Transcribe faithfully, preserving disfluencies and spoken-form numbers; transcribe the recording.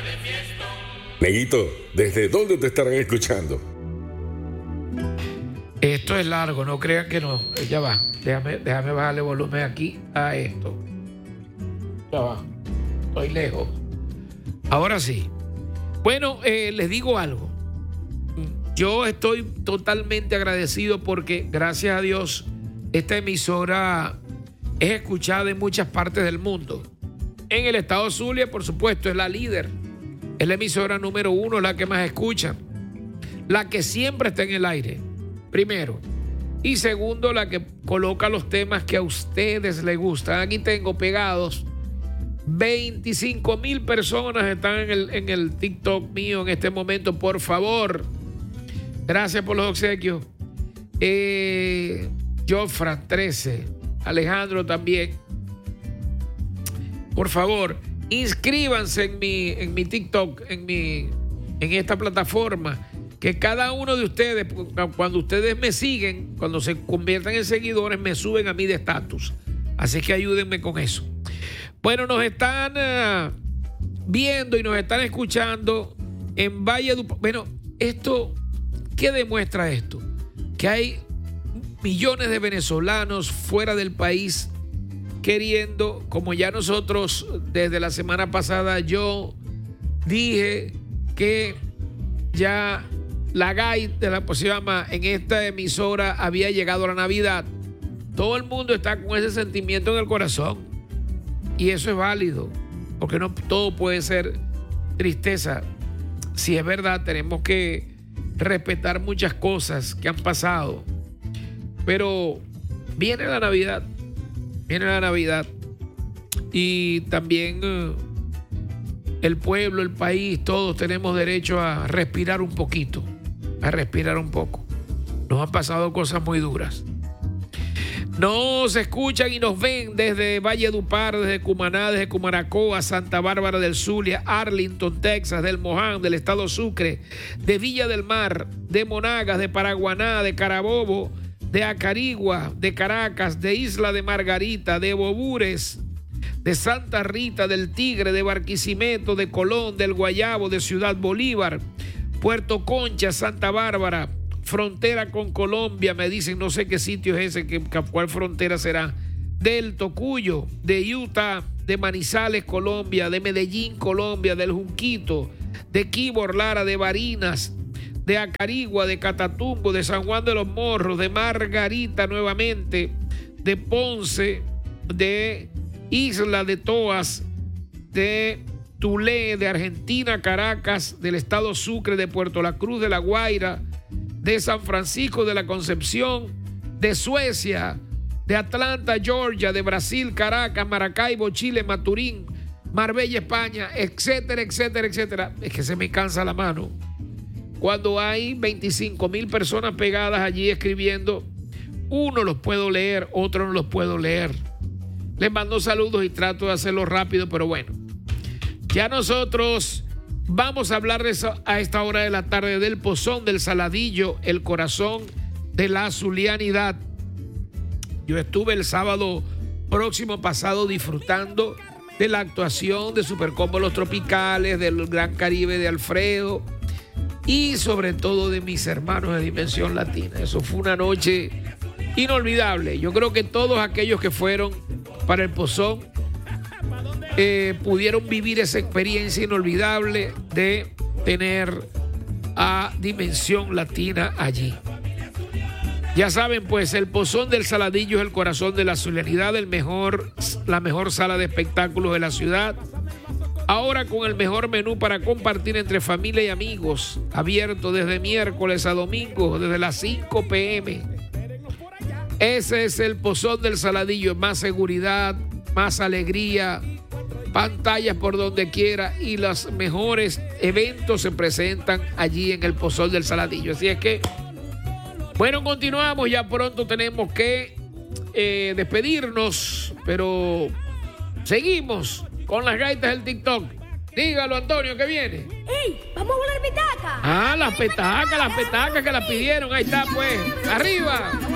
Neguito, ¿desde dónde te estarán escuchando? Esto es largo, no crean que no. Ya va, déjame, déjame bajarle volumen aquí a esto. Ya va, estoy lejos. Ahora sí. Bueno, eh, les digo algo. Yo estoy totalmente agradecido porque, gracias a Dios, esta emisora es escuchada en muchas partes del mundo. En el estado Zulia, por supuesto, es la líder. Es la emisora número uno, la que más escuchan. La que siempre está en el aire, primero. Y segundo, la que coloca los temas que a ustedes les gustan. Aquí tengo pegados veinticinco mil personas están en el, en el TikTok mío en este momento. Por favor, gracias por los obsequios. Eh, Jofra, trece. Alejandro también. Por favor, inscríbanse en mi, en mi TikTok, en, mi, en esta plataforma. Que cada uno de ustedes, cuando ustedes me siguen, cuando se conviertan en seguidores, me suben a mí de estatus. Así que ayúdenme con eso. Bueno, nos están uh, viendo y nos están escuchando en Valledupar. Bueno, esto, ¿qué demuestra esto? Que hay millones de venezolanos fuera del país queriendo, como ya nosotros desde la semana pasada yo dije que ya la gaita, la pues se llama, en esta emisora había llegado la Navidad. Todo el mundo está con ese sentimiento en el corazón. Y eso es válido, porque no todo puede ser tristeza. Si es verdad, tenemos que respetar muchas cosas que han pasado. Pero viene la Navidad, viene la Navidad. Y también uh, el pueblo, el país, todos tenemos derecho a respirar un poquito, a respirar un poco. Nos han pasado cosas muy duras. Nos escuchan y nos ven desde Valledupar, desde Cumaná, desde Cumanacoa, Santa Bárbara del Zulia, Arlington, Texas, del Moján, del estado Sucre, de Villa del Mar, de Monagas, de Paraguaná, de Carabobo, de Acarigua, de Caracas, de Isla de Margarita, de Bobures, de Santa Rita, del Tigre, de Barquisimeto, de Colón, del Guayabo, de Ciudad Bolívar, Puerto Concha, Santa Bárbara, frontera con Colombia, me dicen, no sé qué sitio es ese, que, cuál frontera será, del Tocuyo, de Utah, de Manizales, Colombia, de Medellín, Colombia, del Junquito, de Quibor Lara, de Barinas, de Acarigua, de Catatumbo, de San Juan de los Morros, de Margarita nuevamente, de Ponce, de Isla de Toas, de Tulé, de Argentina, Caracas, del estado Sucre, de Puerto La Cruz, de La Guaira, de San Francisco de la Concepción, de Suecia, de Atlanta, Georgia, de Brasil, Caracas, Maracaibo, Chile, Maturín, Marbella, España, etcétera, etcétera, etcétera. Es que se me cansa la mano. Cuando hay veinticinco mil personas pegadas allí escribiendo, uno los puedo leer, otro no los puedo leer. Les mando saludos y trato de hacerlo rápido, pero bueno. Ya nosotros vamos a hablar a esta hora de la tarde del Pozón del Saladillo, el corazón de la zulianidad. Yo estuve el sábado próximo pasado disfrutando de la actuación de Supercombo Los Tropicales, del Gran Caribe de Alfredo y sobre todo de mis hermanos de Dimensión Latina. Eso fue una noche inolvidable. Yo creo que todos aquellos que fueron para el Pozón Eh, pudieron vivir esa experiencia inolvidable de tener a Dimensión Latina allí. Ya saben, pues, el Pozón del Saladillo es el corazón de la zulianidad, el mejor, la mejor sala de espectáculos de la ciudad. Ahora con el mejor menú para compartir entre familia y amigos, abierto desde miércoles a domingo, desde las cinco p m Ese es el Pozón del Saladillo, más seguridad, más alegría, pantallas por donde quiera y los mejores eventos se presentan allí en el Pozón del Saladillo. Así es que, bueno, continuamos. Ya pronto tenemos que eh, despedirnos, pero seguimos con las gaitas del TikTok. Dígalo, Antonio, que viene. ¡Ey! ¡Vamos a volar petacas! Ah, las petacas, las petacas que las pidieron. Ahí está, pues. ¡Arriba!